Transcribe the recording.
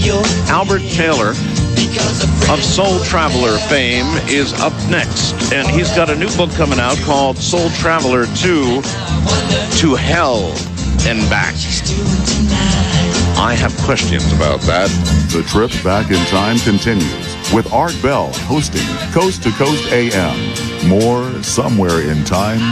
Albert Taylor of Soul Traveler fame is up next, and he's got a new book coming out called Soul Traveler 2, To Hell and Back. I have questions about that. The trip back in time continues with Art Bell hosting Coast to Coast AM. More somewhere in time.